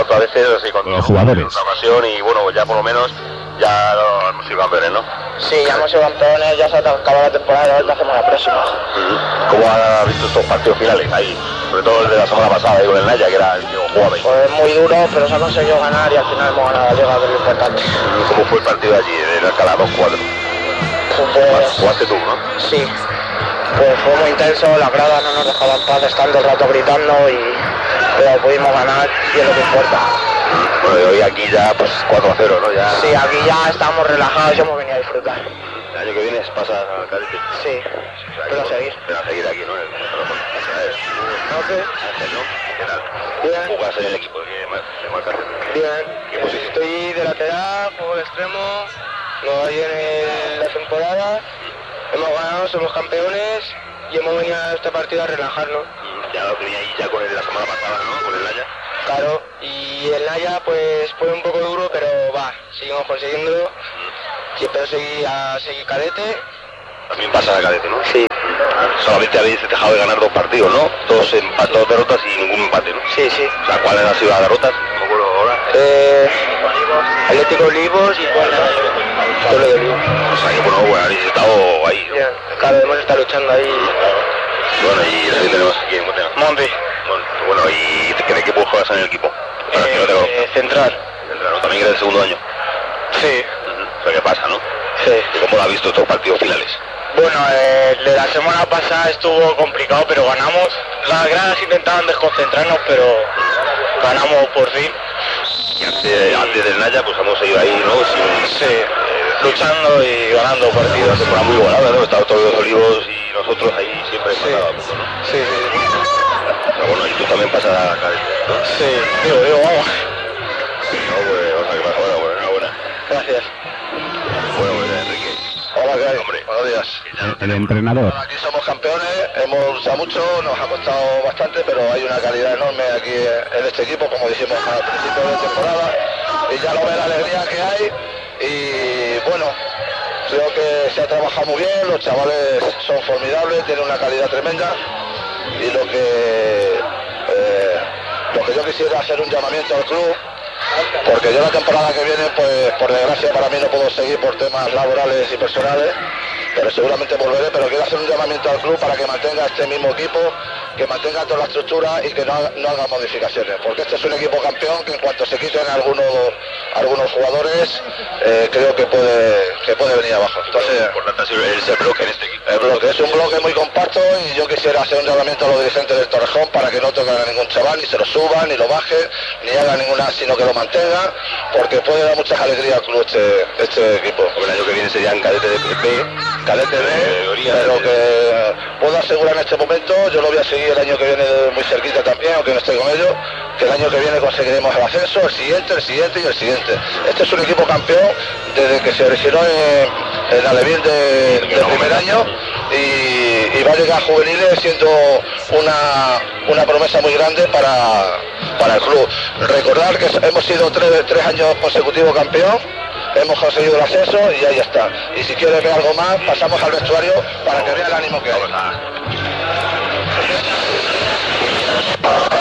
otras veces así con los jugadores. Otra ocasión y bueno, ya por lo menos ya hemos sido campeones, ¿no? Sí, ya hemos sido campeones, ya se ha acabado la temporada, ahora hacemos la próxima. ¿Cómo has visto estos partidos finales ahí? Sobre todo el de la semana pasada ahí con el Naya, que era el que jugaba ahí. Pues muy duro, pero se ha conseguido ganar y al final hemos ganado la liga, que es lo importante. ¿Cómo fue el partido de allí, en Alcalá 2-4? Pues, Jugaste tú, ¿no? sí, pues fue muy intenso, las gradas no nos dejaban paz, estando el rato gritando, pero pudimos ganar y es lo que importa. Bueno, y hoy aquí ya pues 4-0, ¿no? Ya... Sí, aquí ya estamos relajados y hemos venido a disfrutar. El año que viene pasas al cadete. Sí, pero a seguir. Pero a seguir aquí, ¿no? ¿Qué tal? Bien. ¿Jugas en el equipo de marcaje? Bien, ¿Qué posición? estoy de lateral, juego de extremo, nos va bien en la temporada, hemos ganado, somos campeones y hemos venido a esta partida a relajarnos. Ya lo tenía ahí ya con la semana pasada, ¿no? Con el Naya. Claro, y el Naya pues fue un poco duro, pero va, seguimos consiguiéndolo. Y espero seguir cadete. También pasa a cadete, ¿no? Sí. Solamente habéis dejado de ganar 2 partidos, ¿no? 2 derrotas y ningún empate, ¿no? Sí, sí. O sea, ¿cuáles han sido las derrotas? No me acuerdo ahora. Atlético Olivos y Pueblo de Olivos. O sea, que bueno, habéis estado ahí, ¿no? Bien, claro, hemos estado luchando ahí. Bueno, y el tenemos aquí en Monte. Monte. Bueno, ¿y qué equipo juegas en el equipo? Para que no te conozca. Central. ¿No? También eres el segundo año. Sí. O sea, ¿qué pasa, no? Sí. ¿Y cómo lo has visto estos partidos finales? Bueno, el de la semana pasada estuvo complicado, pero ganamos. Las gradas intentaban desconcentrarnos, pero ganamos por fin. Y antes del Naya, pues hemos seguido ahí, ¿no? Sí, luchando y ganando partidos. Temporada muy igualada, ¿no? Estaban todos los Olivos y nosotros ahí siempre empatados a punto, ¿no? Sí, sí. Pero bueno, y tú también pasas a cadete, ¿no? Sí, digo, vamos. No, pues, o sea, que pasa, bueno, enhorabuena. Gracias. Bueno, pues, Enrique. Hola, ¿qué hay? Hombre. Buenos días. El entrenador. Aquí somos campeones, hemos luchado mucho, nos ha costado bastante, pero hay una calidad enorme aquí en este equipo, como dijimos al principio de temporada, y ya lo ve la alegría que hay, y bueno, creo que se ha trabajado muy bien, los chavales son formidables, tienen una calidad tremenda, y lo que yo quisiera hacer un llamamiento al club, porque yo la temporada que viene, pues por desgracia para mí no puedo seguir por temas laborales y personales, pero seguramente volveré, pero quiero hacer un llamamiento al club para que mantenga este mismo equipo, que mantenga toda la estructura y que no haga modificaciones, porque este es un equipo campeón que en cuanto se quiten algunos jugadores, creo que puede venir abajo. Entonces, Lo importante ha sido ese bloque en este equipo. el bloque es un bloque muy compacto y yo quisiera hacer un llamamiento a los dirigentes del Torrejón para que no toquen a ningún chaval, ni se lo suban, ni lo bajen, ni hagan ninguna, sino que lo mantengan, porque puede dar muchas alegrías al club este equipo. El año que viene serían cadete de PP, Cadete B, pero que puedo asegurar en este momento, yo lo voy a seguir el año que viene muy cerquita también, aunque no estoy con ellos, que el año que viene conseguiremos el ascenso, el siguiente y el siguiente. Este es un equipo campeón desde que se originó en Alevín de primer año y va a llegar a juveniles siendo una promesa muy grande para el club. Recordar que hemos sido tres años consecutivos campeón, hemos conseguido el ascenso y ahí está. Y si quieres ver algo más, pasamos al vestuario para que vea el ánimo que hay.